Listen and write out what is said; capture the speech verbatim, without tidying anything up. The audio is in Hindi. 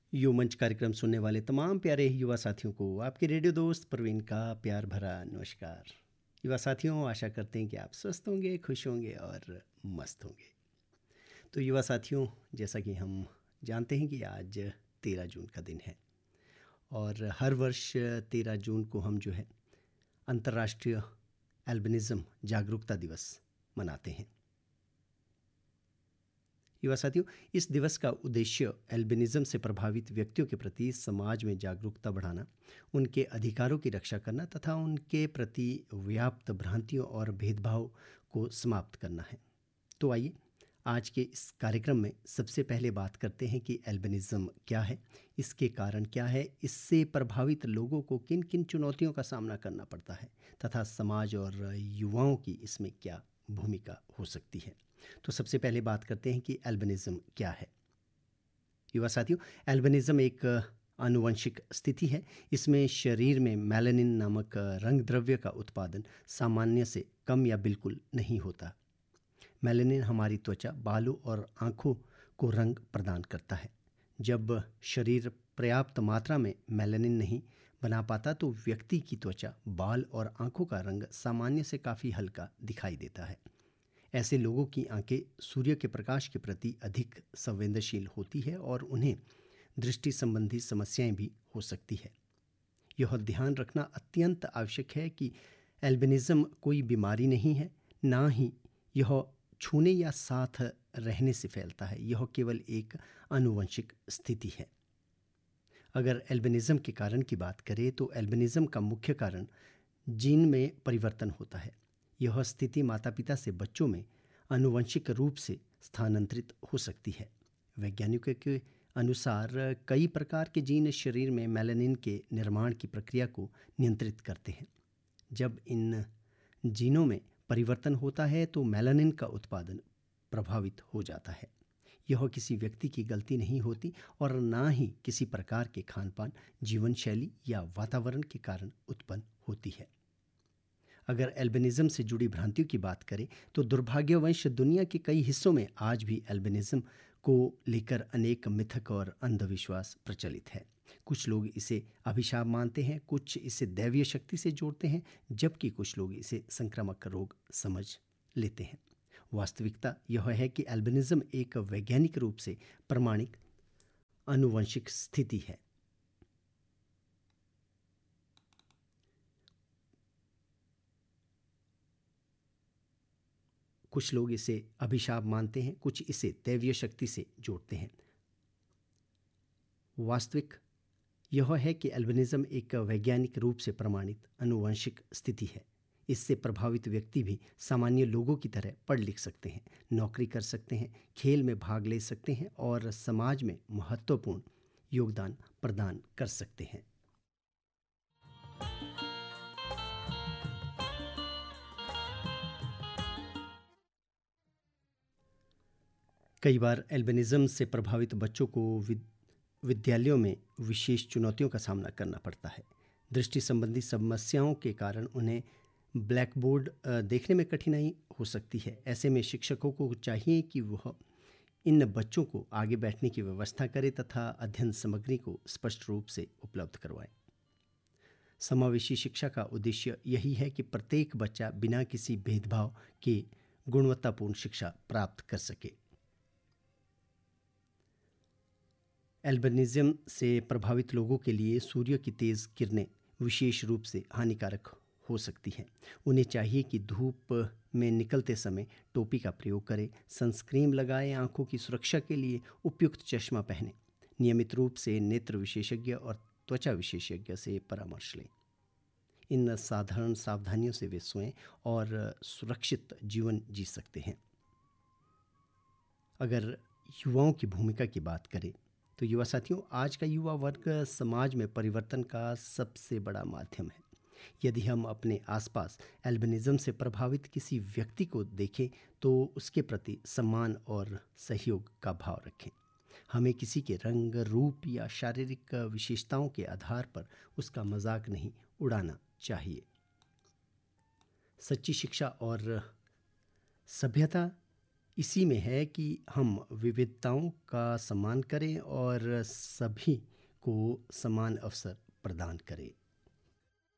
यू मंच कार्यक्रम सुनने वाले तमाम प्यारे युवा साथियों को आपके रेडियो दोस्त प्रवीण का प्यार भरा नमस्कार। युवा साथियों, आशा करते हैं कि आप स्वस्थ होंगे, खुश होंगे और मस्त होंगे। तो युवा साथियों, जैसा कि हम जानते हैं कि आज तेरह जून का दिन है और हर वर्ष तेरह जून को हम जो है अंतर्राष्ट्रीय एल्बिनिज़म जागरूकता दिवस मनाते हैं। युवा साथियों, इस दिवस का उद्देश्य एल्बिनिज़म से प्रभावित व्यक्तियों के प्रति समाज में जागरूकता बढ़ाना, उनके अधिकारों की रक्षा करना तथा उनके प्रति व्याप्त भ्रांतियों और भेदभाव को समाप्त करना है। तो आइए आज के इस कार्यक्रम में सबसे पहले बात करते हैं कि एल्बिनिज़म क्या है, इसके कारण क्या है, इससे प्रभावित लोगों को किन किन चुनौतियों का सामना करना पड़ता है तथा समाज और युवाओं की इसमें क्या भूमिका हो सकती है। तो सबसे पहले बात करते हैं कि एल्बिनिज़म क्या है। युवा साथियों, एल्बिनिज़म एक आनुवंशिक स्थिति है। इसमें शरीर में मेलानिन नामक रंग द्रव्य का उत्पादन सामान्य से कम या बिल्कुल नहीं होता। मेलानिन हमारी त्वचा, बालों और आँखों को रंग प्रदान करता है। जब शरीर पर्याप्त मात्रा में मेलानिन नहीं बना पाता तो व्यक्ति की त्वचा, बाल और आँखों का रंग सामान्य से काफ़ी हल्का दिखाई देता है। ऐसे लोगों की आंखें सूर्य के प्रकाश के प्रति अधिक संवेदनशील होती है और उन्हें दृष्टि संबंधी समस्याएं भी हो सकती है। यह ध्यान रखना अत्यंत आवश्यक है कि एल्बिनिज़म कोई बीमारी नहीं है, ना ही यह छूने या साथ रहने से फैलता है। यह केवल एक आनुवंशिक स्थिति है। अगर एल्बिनिज़म के कारण की बात करें तो एल्बिनिज़म का मुख्य कारण जीन में परिवर्तन होता है। यह स्थिति माता पिता से बच्चों में आनुवंशिक रूप से स्थानांतरित हो सकती है। वैज्ञानिकों के अनुसार कई प्रकार के जीन शरीर में मेलानिन के निर्माण की प्रक्रिया को नियंत्रित करते हैं। जब इन जीनों में परिवर्तन होता है तो मेलानिन का उत्पादन प्रभावित हो जाता है। यह किसी व्यक्ति की गलती नहीं होती और ना ही किसी प्रकार के खान पान, जीवन शैली या वातावरण के कारण उत्पन्न होती है। अगर एल्बिनिज़म से जुड़ी भ्रांतियों की बात करें तो दुर्भाग्यवश दुनिया के कई हिस्सों में आज भी एल्बिनिज़म को लेकर अनेक मिथक और अंधविश्वास प्रचलित है। कुछ लोग इसे अभिशाप मानते हैं, कुछ इसे दैवीय शक्ति से जोड़ते हैं, जबकि कुछ लोग इसे संक्रामक रोग समझ लेते हैं। वास्तविकता यह है कि एल्बिनिज़म एक वैज्ञानिक रूप से प्रमाणित आनुवंशिक स्थिति है। कुछ लोग इसे अभिशाप मानते हैं, कुछ इसे दैवीय शक्ति से जोड़ते हैं। वास्तविक यह है कि एल्बिनिज़म एक वैज्ञानिक रूप से प्रमाणित आनुवंशिक स्थिति है। इससे प्रभावित व्यक्ति भी सामान्य लोगों की तरह पढ़ लिख सकते हैं, नौकरी कर सकते हैं, खेल में भाग ले सकते हैं और समाज में महत्वपूर्ण योगदान प्रदान कर सकते हैं। कई बार एल्बिनिज़म से प्रभावित बच्चों को विद्यालयों में विशेष चुनौतियों का सामना करना पड़ता है। दृष्टि संबंधी समस्याओं के कारण उन्हें ब्लैक बोर्ड देखने में कठिनाई हो सकती है। ऐसे में शिक्षकों को चाहिए कि वह इन बच्चों को आगे बैठने की व्यवस्था करे तथा अध्ययन सामग्री को स्पष्ट रूप से उपलब्ध करवाए। समावेशी शिक्षा का उद्देश्य यही है कि प्रत्येक बच्चा बिना किसी भेदभाव के गुणवत्तापूर्ण शिक्षा प्राप्त कर सके। एल्बिनिज़म से प्रभावित लोगों के लिए सूर्य की तेज़ किरणें विशेष रूप से हानिकारक हो सकती हैं। उन्हें चाहिए कि धूप में निकलते समय टोपी का प्रयोग करें, सनस्क्रीन लगाएं, आंखों की सुरक्षा के लिए उपयुक्त चश्मा पहनें, नियमित रूप से नेत्र विशेषज्ञ और त्वचा विशेषज्ञ से परामर्श लें। इन साधारण सावधानियों से वे स्वयं और सुरक्षित जीवन जी सकते हैं। अगर युवाओं की भूमिका की बात करें तो युवा साथियों, आज का युवा वर्ग समाज में परिवर्तन का सबसे बड़ा माध्यम है। यदि हम अपने आसपास एल्बिनिज़म से प्रभावित किसी व्यक्ति को देखें तो उसके प्रति सम्मान और सहयोग का भाव रखें। हमें किसी के रंग, रूप या शारीरिक विशेषताओं के आधार पर उसका मजाक नहीं उड़ाना चाहिए। सच्ची शिक्षा और सभ्यता इसी में है कि हम विविधताओं का सम्मान करें और सभी को समान अवसर प्रदान करें।